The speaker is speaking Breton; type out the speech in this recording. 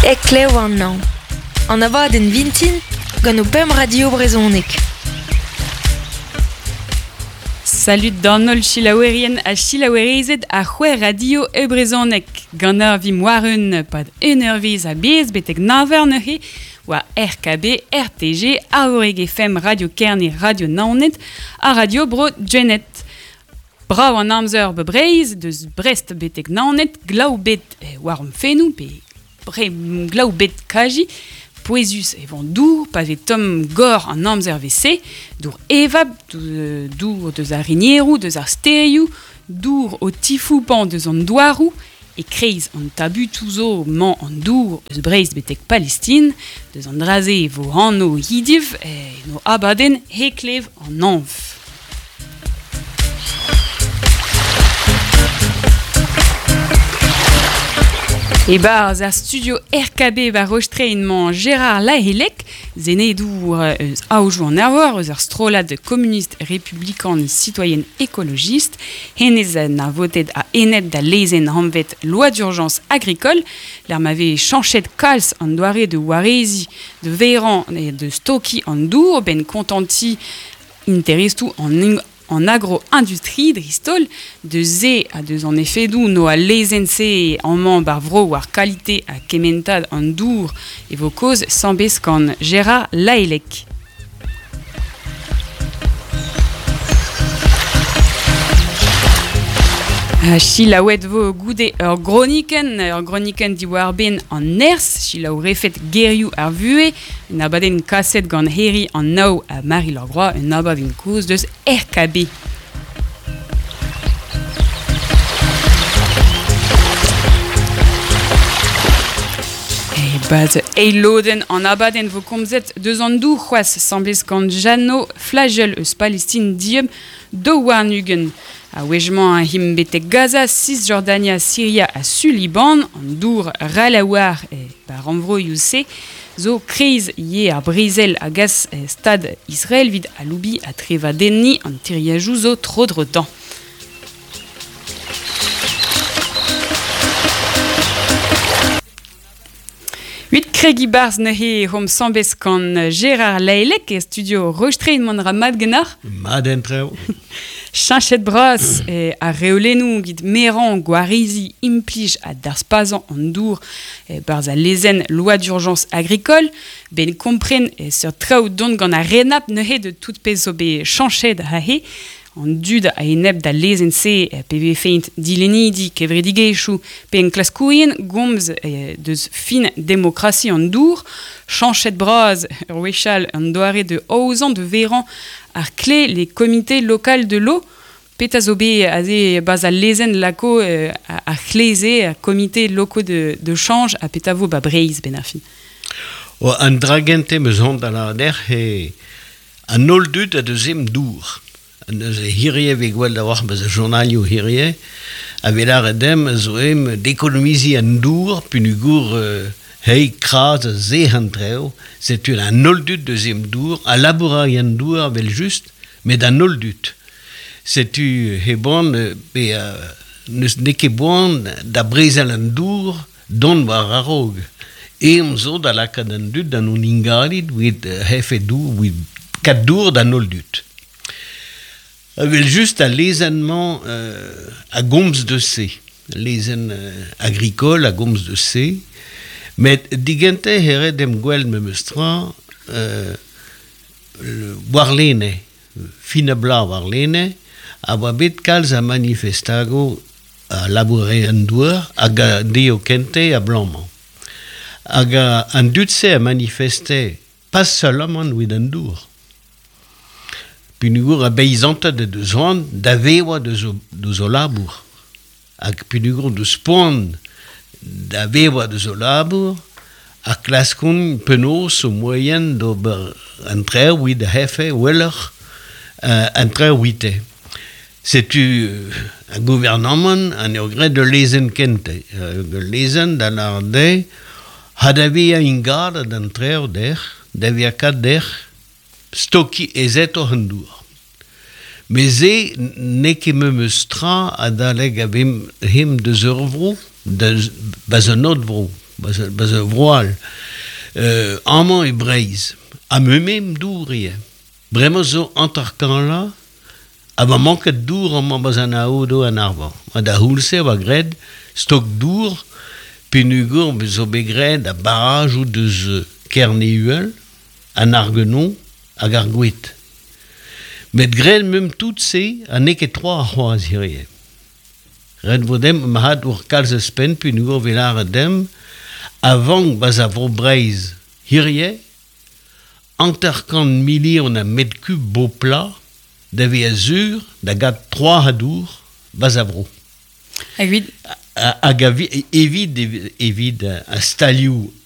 Kleo an nan. An avad en vintin gant o pem radio brezhonek. Salut Donald Chilawerien a Chilawerezet a c'hwer radio e brezhonek. Gant ar vi moarun pad enervez a bez betek naver neuze oa RKB, RTG, Aoreg FM, Radio Kern e Radio Naonet a Radio Bro Genet. Brav an amzer bebreiz, deus Brest betek Naonet, glaou bet war fenou pe glaou bet kaji, poezus evon dour, pa vet tom gor an amzer vese, dour evab, dour deus ar rinierou, deus ar stereou, dour o tifou pan deus an douarou, e kreiz an tabu touzo man an dour eus Breizh betek Palestine, deus an draze vo anno hidiv, no abaden heklev an anv. E barz ar studio RKB va rostreinement Gérard Lahellec, zenedour eus aoujou an arvor eus ar strolad communiste républicain citoyenne écologiste, hennez na voted a enet da lezen hamvet loi d'urgence agricole, l'ar mave chanchet kalz an doare de warezi, de veiran et de stoki an dour, ben kontanti interestou en agro-industrie dristol, de ze a deus an efedou no a lezense en man bar vro war kalite a kementad an dour e vo koz sambez kan Gérard Lahellec. Chilaouet vo goude ur groniken di war ben an ers, chilaou refet gerioù ar vue, un abaden kaset gant heri an nao a Marie-Lagroix, un abaden kouz deus RKB. Baz eiloden an abaden vo komzet deus an dour c'hoaz samblez gant Jano flagel eus Palestine diem do warnugen. A wejman a him betek Gaza, Cisjordania, Syria a Suliban, an dour ralaouar par anvro youse, zo kreiz ye ar brizel a gaz stad Israel vid a loubi a treva denni an tiriajou zo trodretan. Huit kregi barz neuze hom sambez kan Gérard Lahellec e studio rostreinement ra mat genar. Mat entrev. Chanchet bras a reolenou git meran gwarizi implij a darspazan an dour barz a lezen loi d'urgence agricole, ben kompren sur traoù don gant a renap neuze de tout pez zo be chanchet a he, an dud a enep da lezense PV feint dilenidi kevredigeichou pe en klaskouien gomz deus fin demokrasi an dour, chanchet braz ur wechal an doare de aozan de veran ar kle les comités locaux de l'eau, peta zo be a ze baz a lezen lako a chleze a comités locaux de change a peta vo ba Breizh ben ar fin. O an dragente meus hont a la der he an ol dud a deuzem dour. An eus e hirie ve gwell da war beus a journalioù hirie, a velar edem zo em d'économizi an dour punugour hei kraz a ze hantreo, setu an ol dud deuzem dour, a labourai an dour vel just, met an ol dud. Setu he bon be neus neke boan da brezel an dour don war a rog. Eom zo da lakad an dud dan un ingalid with hefe dour, with kat dour dan ol dud. Vel just a lezenman a gomz de se, lezen agricole a gomz de se, met digente here dem gwell me meustra warlene, fina bla warlene, a oa bet kalz a manifestago a laboure an douar hag a deo kente a blanman. Hag an dud-se a manifeste pas seulement with an dour. Punugour a beizanta de deus oan da veoa deus o labour. Hag punugour deus poan da veoa deus o labour, a klaskoun penaos o moyen d'ober an treur with a hefe weller an treur wite. Setu un gouvernement an eo gret de lezen kente. Lezen da lar de ha da vea ingad an treur der, da vea kat der, stoki ezet o handour. Mais e neke me meustra a daleg avem him deus ur vro, baz an od vro. baz a voile. Amant e breiz. A me même dourie. Bremañ zo antarkan la, a va manket dour an baz an aodo an arvan. A da houlse va gred, stok dour, penugur zo begred a barraj ou deus kernehuel, an argenon, hag ar gwit. Met gred mem tout se, a ne ket 3 c'hoaz hirie. Red vodem ma had ur kalz eus pen, penugur velar dem, avant baz a vro breiz hirie, antarkan mili on a met kub bo pla, da ve azur, da gad 3 hadour, baz a vro. Hag Hag evit a stalioù